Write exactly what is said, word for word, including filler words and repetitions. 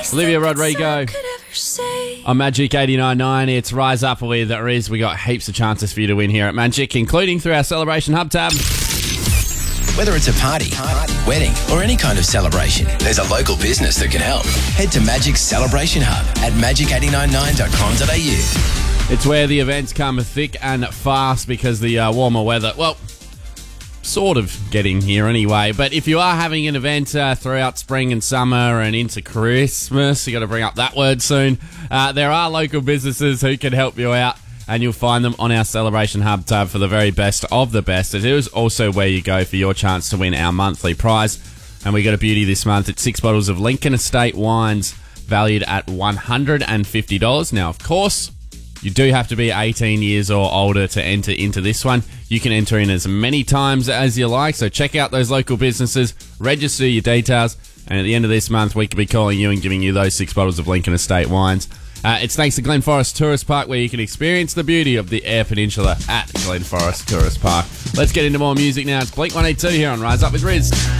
Olivia Rodrigo on Magic eighty-nine point nine. It's Rise Up with Riz. We got heaps of chances for you to win here at Magic, including through our Celebration Hub tab. Whether it's a party, party, wedding, or any kind of celebration, there's a local business that can help. Head to Magic's Celebration Hub at magic eight nine nine dot com dot a u. It's where the events come thick and fast because the uh, warmer weather, well, sort of getting here anyway. But if you are having an event uh, throughout spring and summer and into Christmas, you got to bring up that word soon. Uh, there are local businesses who can help you out, and you'll find them on our Celebration Hub tab for the very best of the best. It is also where you go for your chance to win our monthly prize. And we got a beauty this month. It's six bottles of Lincoln Estate wines valued at one hundred fifty dollars. Now, of course, you do have to be eighteen years or older to enter into this one. You can enter in as many times as you like, so check out those local businesses, register your details, and at the end of this month, we could be calling you and giving you those six bottles of Lincoln Estate wines. Uh, it's thanks to Glen Forest Tourist Park, where you can experience the beauty of the Eyre Peninsula at Glen Forest Tourist Park. Let's get into more music now. It's Blink one eighty-two here on Rise Up with Riz.